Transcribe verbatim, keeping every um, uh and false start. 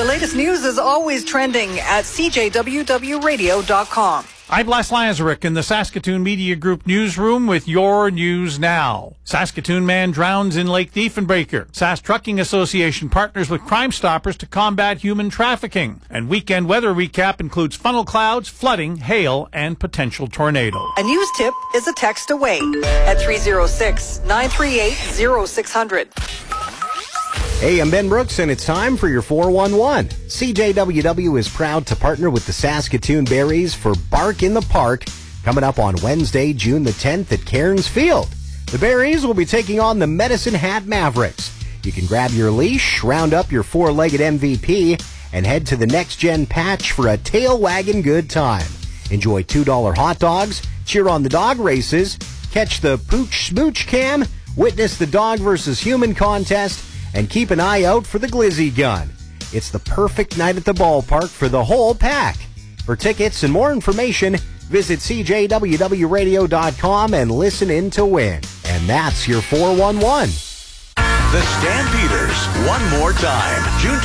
The latest news is always trending at c j w w radio dot com. I'm Les Lazaruk in the Saskatoon Media Group newsroom with your news now. Saskatoon man drowns in Lake Diefenbaker. Sask Trucking Association partners with Crime Stoppers to combat human trafficking. And weekend weather recap includes funnel clouds, flooding, hail, and potential tornado. A news tip is a text away at three oh six, nine three eight, oh six hundred. Hey, I'm Ben Brooks, and it's time for your four one one. C J W W is proud to partner with the Saskatoon Berries for Bark in the Park, coming up on Wednesday, June the tenth at Cairns Field. The Berries will be taking on the Medicine Hat Mavericks. You can grab your leash, round up your four-legged M V P, and head to the Next Gen Patch for a tail-wagging good time. Enjoy two dollar hot dogs, cheer on the dog races, catch the Pooch Smooch Cam, witness the dog versus human contest, and keep an eye out for the Glizzy Gun. It's the perfect night at the ballpark for the whole pack. For tickets and more information, visit c j w w radio dot com and listen in to win. And that's your four one one. The Stampeders, one more time. June